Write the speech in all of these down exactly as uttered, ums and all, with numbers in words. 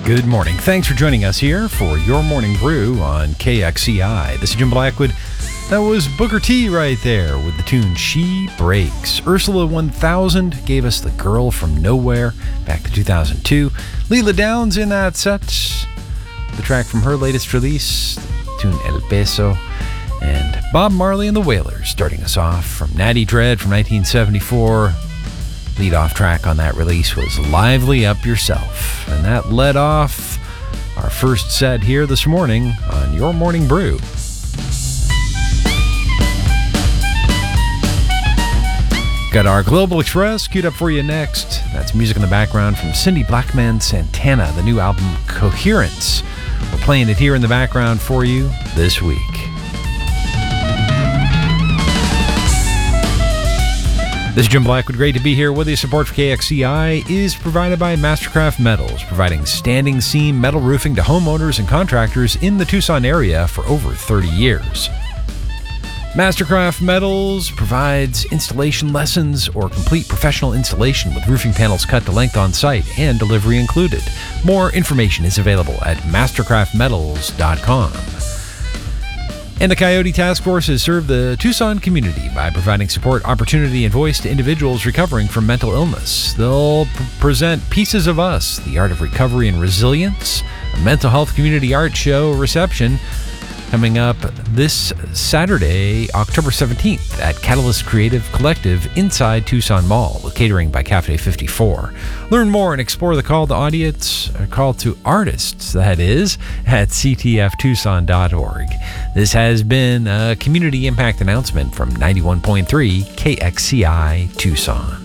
Good morning. Thanks for joining us here for Your Morning Brew on K X C I. This is Jim Blackwood. That was Booker T right there with the tune She Breaks. Ursula one thousand gave us The Girl from Nowhere back to two thousand two. Leela Downs in that set. The track from her latest release, the tune El Peso. And Bob Marley and the Wailers starting us off from Natty Dread from nineteen seventy-four. Lead-off track on that release was Lively Up Yourself. And that led off our first set here this morning on Your Morning Brew. Got our Global Express queued up for you next. That's music in the background from Cindy Blackman Santana, the new album Coherence. We're playing it here in the background for you this week. This is Jim Blackwood. Great to be here with you. Support for K X C I is provided by Mastercraft Metals, providing standing seam metal roofing to homeowners and contractors in the Tucson area for over thirty years. Mastercraft Metals provides installation lessons or complete professional installation with roofing panels cut to length on site and delivery included. More information is available at mastercraft metals dot com. And the Coyote Task Force has served the Tucson community by providing support, opportunity, and voice to individuals recovering from mental illness. They'll p- present Pieces of Us, the Art of Recovery and Resilience, a mental health community art show reception coming up this Saturday, October seventeenth at Catalyst Creative Collective inside Tucson Mall, with catering by Cafe fifty-four. Learn more and explore the call to audience, or call to artists, that is, at c t f tucson dot org. This has been a community impact announcement from ninety-one point three K X C I Tucson.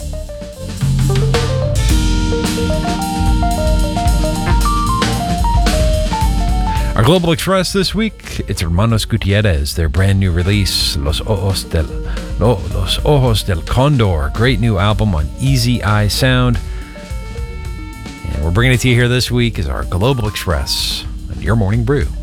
Our Global Express this week, it's Hermanos Gutierrez, their brand new release, Los Ojos del, Los Ojos del Condor. Great new album on Easy Eye Sound. And we're bringing it to you here this week as our Global Express on Your Morning Brew.